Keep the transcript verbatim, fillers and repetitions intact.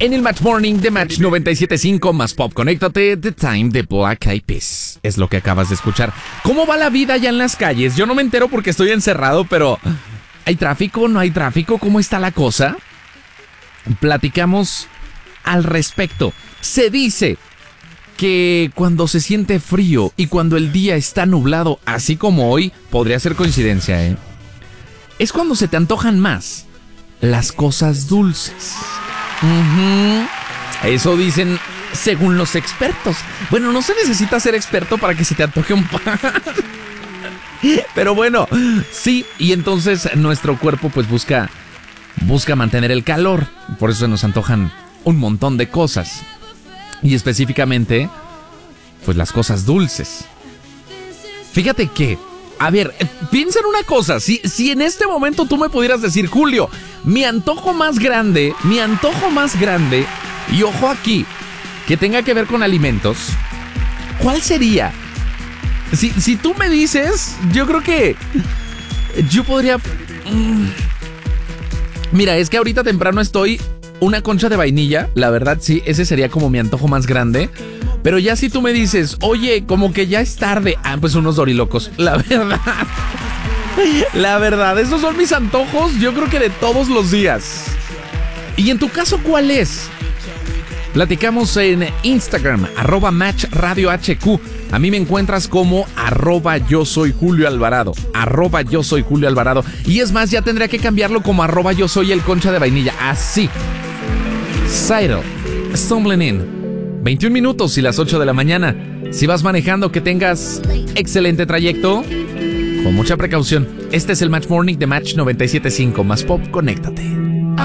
En el Match Morning de Match noventa y siete punto cinco más Pop, conéctate, The Time de Black Eyed Peas. Es lo que acabas de escuchar. ¿Cómo va la vida allá en las calles? Yo no me entero porque estoy encerrado, pero ¿hay tráfico? ¿No hay tráfico? ¿Cómo está la cosa? Platicamos al respecto. Se dice que cuando se siente frío y cuando el día está nublado, así como hoy, podría ser coincidencia, ¿eh? Es cuando se te antojan más las cosas dulces. Uh-huh. Eso dicen según los expertos. Bueno, no se necesita ser experto para que se te antoje un pan. Pero bueno, sí, y entonces nuestro cuerpo pues busca, busca mantener el calor. Por eso se nos antojan un montón de cosas. Y específicamente, pues las cosas dulces. Fíjate que, a ver, piensa en una cosa. Si, si en este momento tú me pudieras decir, Julio, mi antojo más grande, mi antojo más grande, y ojo aquí, que tenga que ver con alimentos, ¿cuál sería? Si, si tú me dices, yo creo que yo podría... Mmm, mira, es que ahorita temprano estoy... Una concha de vainilla, la verdad sí, ese sería como mi antojo más grande. Pero ya si tú me dices, oye, como que ya es tarde, ah, pues unos dorilocos, la verdad. La verdad, esos son mis antojos, yo creo que de todos los días. ¿Y en tu caso cuál es? Platicamos en Instagram, arroba Match Radio H Q. A mí me encuentras como arroba yo soy Julio Alvarado, arroba yo soy Julio Alvarado. Y es más, ya tendría que cambiarlo como arroba yo soy el concha de vainilla, así. Seidel, Stumbling In. veintiún minutos y las ocho de la mañana. Si vas manejando, que tengas excelente trayecto. Con mucha precaución. Este es el Match Morning de Match noventa y siete punto cinco más Pop, conéctate.